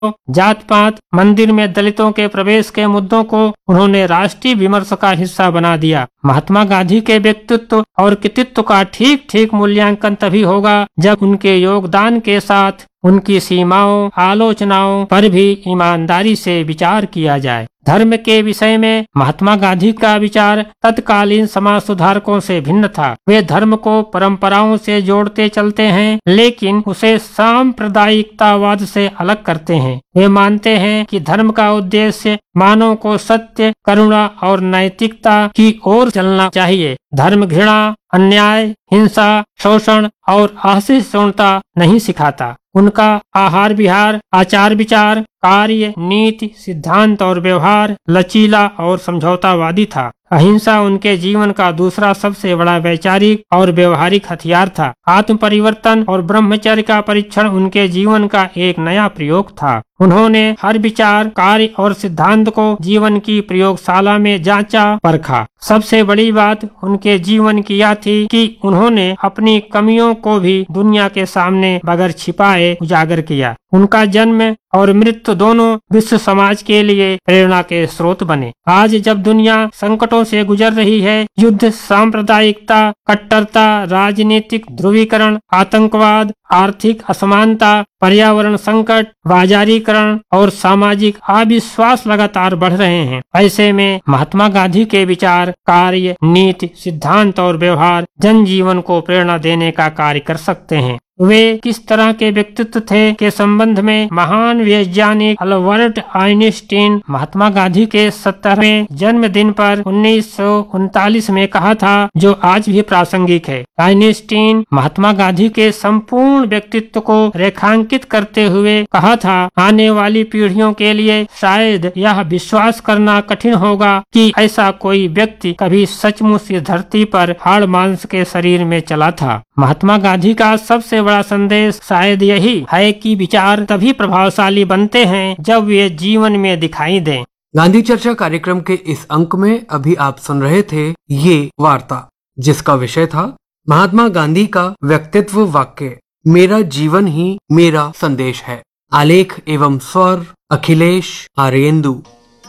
जात पात, मंदिर में दलितों के प्रवेश के मुद्दों को उन्होंने राष्ट्रीय विमर्श का हिस्सा बना दिया। महात्मा गांधी के व्यक्तित्व और कृतित्व का ठीक ठीक मूल्यांकन तभी होगा जब उनके योगदान के साथ उनकी सीमाओं, आलोचनाओं पर भी ईमानदारी से विचार किया जाए। धर्म के विषय में महात्मा गांधी का विचार तत्कालीन समाज सुधारकों से भिन्न था। वे धर्म को परंपराओं से जोड़ते चलते हैं, लेकिन उसे सांप्रदायिकतावाद से अलग करते हैं। वे मानते हैं कि धर्म का उद्देश्य मानव को सत्य, करुणा और नैतिकता की ओर चलना चाहिए। धर्म घृणा, अन्याय, हिंसा, शोषण और असहिष्णुता नहीं सिखाता। उनका आहार विहार, आचार विचार, कार्य, नीति, सिद्धांत और व्यवहार लचीला और समझौतावादी था। अहिंसा उनके जीवन का दूसरा सबसे बड़ा वैचारिक और व्यवहारिक हथियार था। आत्म परिवर्तन और ब्रह्मचर्य का परीक्षण उनके जीवन का एक नया प्रयोग था। उन्होंने हर विचार, कार्य और सिद्धांत को जीवन की प्रयोगशाला में जांचा परखा। सबसे बड़ी बात उनके जीवन की यह थी कि उन्होंने अपनी कमियों को भी दुनिया के सामने बगैर छिपाए उजागर किया। उनका जन्म और मृत्यु दोनों विश्व समाज के लिए प्रेरणा के स्रोत बने। आज जब दुनिया संकटों से गुजर रही है, युद्ध, सांप्रदायिकता, कट्टरता, राजनीतिक ध्रुवीकरण, आतंकवाद, आर्थिक असमानता, पर्यावरण संकट, बाजारीकरण और सामाजिक अविश्वास लगातार बढ़ रहे हैं। ऐसे में महात्मा गांधी के विचार, कार्य, नीति, सिद्धांत और व्यवहार जनजीवन को प्रेरणा देने का कार्य कर सकते हैं। वे किस तरह के व्यक्तित्व थे के संबंध में महान वैज्ञानिक अल्बर्ट आइंस्टीन महात्मा गांधी के 70वें जन्मदिन पर 1939 में कहा था, जो आज भी प्रासंगिक है। आइंस्टीन महात्मा गांधी के संपूर्ण व्यक्तित्व को रेखांकित करते हुए कहा था, आने वाली पीढ़ियों के लिए शायद यह विश्वास करना कठिन होगा कि ऐसा कोई व्यक्ति कभी सचमुच इस धरती पर हाड़ मांस के शरीर में चला था। महात्मा गांधी का सबसे बड़ा संदेश शायद यही है कि विचार तभी प्रभावशाली बनते हैं जब वे जीवन में दिखाई दें। गांधी चर्चा कार्यक्रम के इस अंक में अभी आप सुन रहे थे ये वार्ता, जिसका विषय था महात्मा गांधी का व्यक्तित्व वाक्य, मेरा जीवन ही मेरा संदेश है। आलेख एवं स्वर अखिलेश आर्येंदु।